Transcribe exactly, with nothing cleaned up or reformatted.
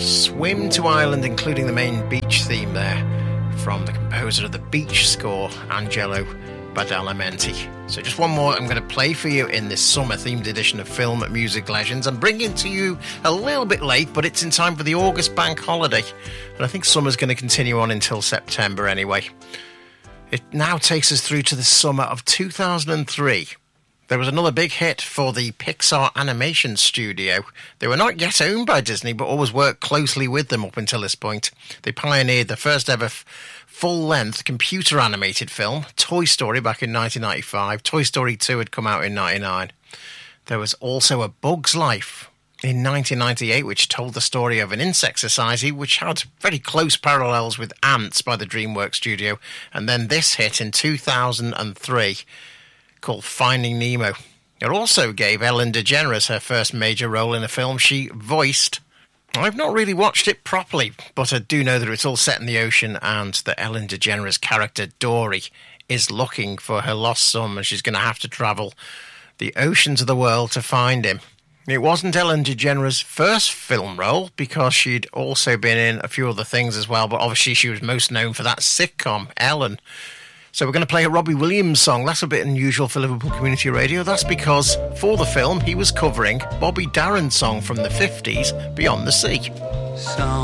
Swim to Ireland, including the main beach theme there, from the composer of the beach score, Angelo Badalamenti. So just one more I'm going to play for you in this summer-themed edition of Film Music Legends. I'm bringing to you a little bit late, but it's in time for the August bank holiday. And I think summer's going to continue on until September anyway. It now takes us through to the summer of two thousand three. There was another big hit for the Pixar Animation Studio. They were not yet owned by Disney, but always worked closely with them up until this point. They pioneered the first ever f- full-length computer-animated film, Toy Story, back in nineteen ninety-five. Toy Story two had come out in ninety-nine. There was also A Bug's Life in nineteen ninety-eight, which told the story of an insect society, which had very close parallels with Ants by the DreamWorks studio. And then this hit in two thousand three, called Finding Nemo. It also gave Ellen DeGeneres her first major role in a film she voiced. I've not really watched it properly, but I do know that it's all set in the ocean and that Ellen DeGeneres' character Dory is looking for her lost son, and she's going to have to travel the oceans of the world to find him. It wasn't Ellen DeGeneres' first film role, because she'd also been in a few other things as well, but obviously she was most known for that sitcom, Ellen. So we're going to play a Robbie Williams song. That's a bit unusual for Liverpool Community Radio. That's because for the film he was covering Bobby Darin's song from the fifties, Beyond the Sea. So